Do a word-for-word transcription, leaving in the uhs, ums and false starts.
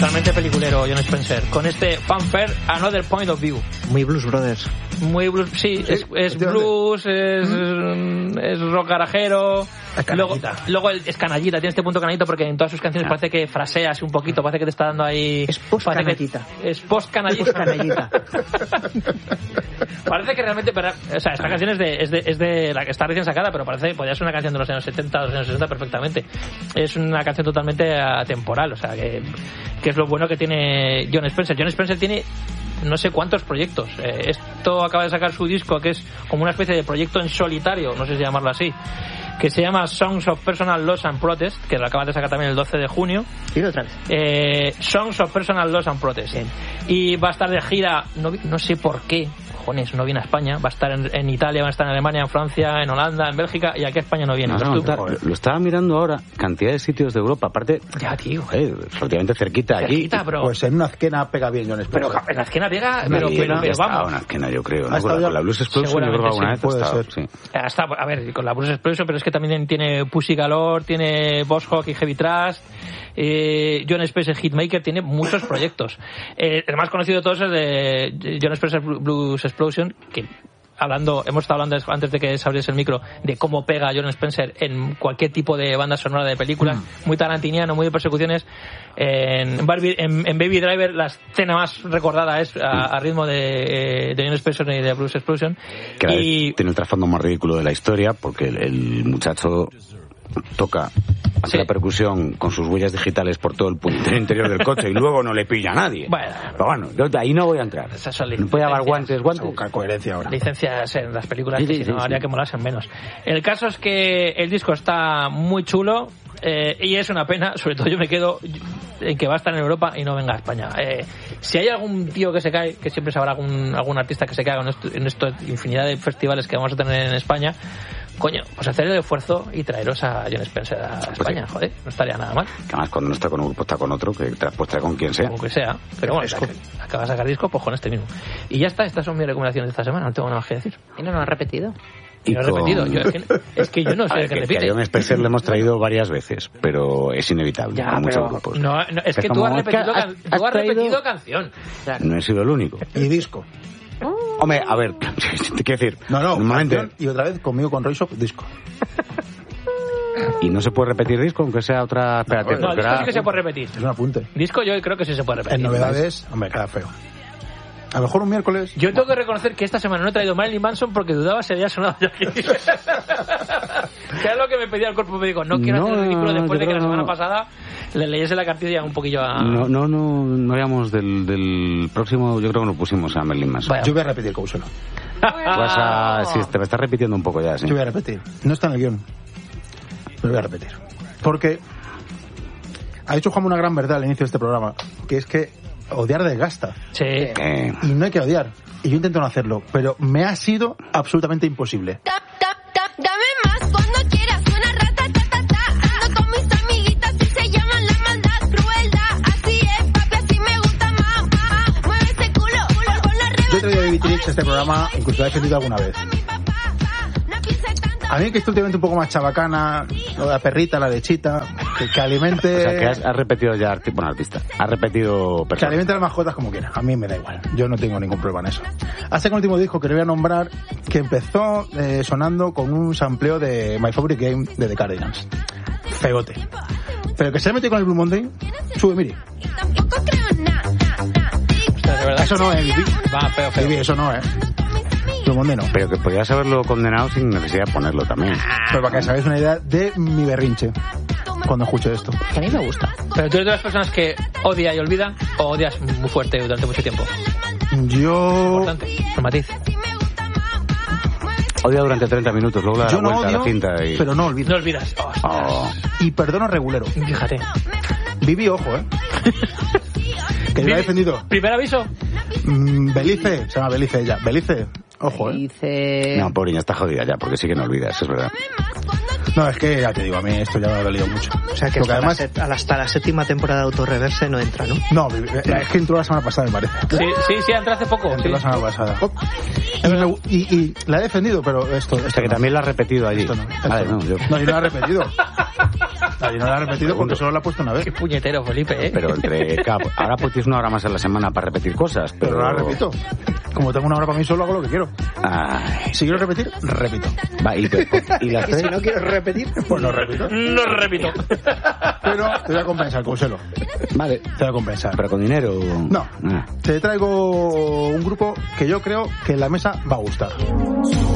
Totalmente peliculero John Spencer. Con este Fanfare, Another Point of View. Muy Blues Brothers. Muy blues, sí, es, es blues, es, ¿Mm? es rock garajero. Luego, luego es canallita, tiene este punto canallito porque en todas sus canciones parece que frasea así un poquito, parece que te está dando ahí... Es post-canallita. Es post-canallita. Post-canallita. Parece que realmente... Pero, o sea, esta canción es de, es, de, es de la que está recién sacada, pero parece podría ser una canción de los años setenta, de los años sesenta perfectamente. Es una canción totalmente atemporal, o sea, que, que es lo bueno que tiene John Spencer. John Spencer tiene... no sé cuántos proyectos. Eh, esto acaba de sacar su disco, que es como una especie de proyecto en solitario, no sé si llamarlo así, que se llama Songs of Personal Loss and Protest, que lo acaban de sacar también el doce de junio. Dilo otra vez. Eh, Songs of Personal Loss and Protest. Bien. Y va a estar de gira, no, no sé por qué, cojones, no viene a España. Va a estar en, en Italia, va a estar en Alemania, en Francia, en Holanda, en Bélgica, y aquí a España no viene. No, no, está, lo estaba mirando ahora, cantidad de sitios de Europa, aparte... Ya, tío. Eh, relativamente cerquita, cerquita aquí. Bro. Pues en una azquena pega bien John Spencer. Pero en la azquena pega, pero, sí, pero, no, pero vamos. vamos. Una azquena, yo creo, ¿no? Ha Con la, ya... con la Blues Explosion, yo creo que alguna vez puede ha estado, ser. sí. Hasta, a ver, con la Blues Explosion, pero es que también tiene Pussy Galore, tiene Boss Hawk y Heavy Trash, eh, John Spencer Hitmaker, tiene muchos proyectos. Eh, el más conocido de todos es de John Spencer Blues Explosion, que hablando, hemos estado hablando antes de que se abriese el micro de cómo pega John Spencer en cualquier tipo de banda sonora de películas, mm. muy tarantiniano, muy de persecuciones. En, Barbie, en, en Baby Driver la escena más recordada es a, a ritmo de, de John Spencer y de Blues Explosion. Que y tiene el trasfondo más ridículo de la historia, porque el, el muchacho toca hace sí. la percusión con sus huellas digitales por todo el puntero interior del coche y luego no le pilla a nadie. Bueno, pero bueno, yo de ahí no voy a entrar. No puede llevar guantes, guantes. Buscar coherencia ahora. Licencias en las películas, sí, que sí, si no sí, haría sí. que molasen menos. El caso es que el disco está muy chulo. Eh, y es una pena, sobre todo yo me quedo en que va a estar en Europa y no venga a España. Eh, si hay algún tío que se cae, que siempre sabrá algún, algún artista que se caiga en esto, en esto infinidad de festivales que vamos a tener en España, coño, pues hacer el esfuerzo y traeros a John Spencer a España, pues, joder, no estaría nada mal. Que además cuando no está con un grupo está con otro, que te pues trae con quien sea. Con que sea, pero bueno, acaba de sacar disco, pues con este mismo. Y ya está, estas son mis recomendaciones de esta semana, no tengo nada más que decir. ¿Y no lo has repetido? Y no he repetido, yo, es, que, es que yo no sé el que, que repite. A John Spencer le hemos traído varias veces, pero es inevitable ya, a muchos pero, grupos. No, no, es que tú has repetido, has, can, tú has traído... repetido canción. Claro. No he sido el único. Y disco. Oh. Hombre, a ver, te quiero decir, no, no, normalmente... Y otra vez conmigo con Roy Shop, disco. Y no se puede repetir disco, aunque sea otra... Espérate, no, no disco sí que se puede repetir. Es un apunte. Disco yo creo que sí se puede repetir. En novedades, hombre, queda feo. A lo mejor un miércoles... Yo tengo que reconocer que esta semana no he traído Marilyn Manson porque dudaba si había sonado ya aquí. Que era lo que me pedía el cuerpo médico. No quiero no, hacer el ridículo después de que la semana no. pasada le leyese la cartilla un poquillo a... No, no, no, no habíamos del, del próximo, yo creo que nos pusimos a Marilyn Manson. Vaya. Yo voy a repetir Couselo. Vas a... Sí, te me estás repitiendo un poco ya, sí. Yo voy a repetir. No está en el guión. Pero voy a repetir. Porque ha dicho Juan una gran verdad al inicio de este programa, que es que odiar desgasta. Sí. Eh. Y no hay que odiar. Y yo intento no hacerlo, pero me ha sido absolutamente imposible. Da, da, da, dame más cuando quieras, una rata, ta, ta, ta. Ando con mis amiguitas y se llaman la maldad, crueldad. Así es, papi, así me gusta más. Mueve ese culo, culo con la rebelde. Yo he traído Baby Tricks a este programa, incluso lo he defendido alguna vez. A mí que estoy últimamente un poco más chabacana, lo de la perrita, la lechita, que, que alimente... O sea, que has, has repetido ya, bueno, artista, has repetido... Personas. Que alimente a las mascotas como quiera, a mí me da igual, yo no tengo ningún problema en eso. Hasta que el último disco que le voy a nombrar, que empezó eh, sonando con un sampleo de My Favorite Game de The Cardigans. Feote. Pero que se ha metido con el Blue Monday, sube, mire. Eso no es, va, feo, feo. Vivi, eso no es. No. Pero que podías haberlo condenado sin necesidad de ponerlo también. Pero para que sabéis una idea de mi berrinche cuando escucho esto. A mí me gusta. Pero tú eres de las personas que odia y olvida o odias muy fuerte durante mucho tiempo. Yo... Importante, el matiz. Odia durante treinta minutos, luego le da Yo la no vuelta odio, a la cinta y... pero no olvido. No olvidas. Oh, oh. Y perdono regulero. Fíjate. Vivi, ojo, ¿eh? Que lo ha defendido. ¿Primer aviso? Mm, Belice, se llama Belice ella. Belice, ojo, ¿eh? Belice... No, pobre, ya está jodida ya, porque sí que no olvidas, es verdad. No, es que ya te digo, a mí esto ya me ha dolido mucho. O sea que hasta, además, la set, hasta la séptima temporada de Autorreverse no entra, ¿no? No, es que entró la semana pasada, me parece. Sí, sí, sí, entró hace poco. Entró sí. la semana pasada. Y, y, y la he defendido, pero esto... esto o sea que no. también la has repetido allí. Esto no. Esto vale, no. no, yo... no, y no la he repetido. Nadie no la ha repetido porque solo la ha puesto una vez. Qué puñetero, Felipe, ¿eh? Pero entre... Claro, ahora pues tienes una hora más a la semana para repetir cosas, pero... Pero no la repito. Como tengo una hora para mí solo, hago lo que quiero. Ay. Si quiero repetir, repito. Va, y, y las Y si tres... no quiero repetir, Pues no repito. No repito. Pero te voy a compensar, Conselo. Vale, Te voy a compensar. pero con dinero... No. Ah. Te traigo un grupo que yo creo que en la mesa va a gustar.